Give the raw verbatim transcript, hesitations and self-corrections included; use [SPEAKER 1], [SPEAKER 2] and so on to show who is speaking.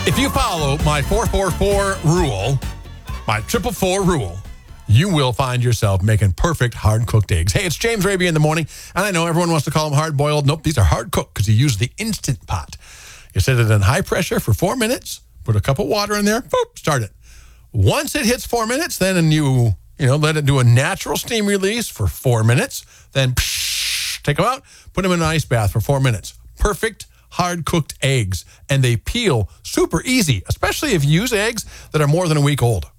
[SPEAKER 1] If you follow my four four four rule, my triple four rule, you will find yourself making perfect hard-cooked eggs. Hey, it's James Raby in the morning, and I know everyone wants to call them hard-boiled. Nope, these are hard-cooked because you use the Instant Pot. You set it in high pressure for four minutes, put a cup of water in there, boop, start it. Once it hits four minutes, then you, you know, let it do a natural steam release for four minutes, then psh, take them out, put them in an ice bath for four minutes. Perfect hard-cooked eggs, and they peel super easy, especially if you use eggs that are more than a week old.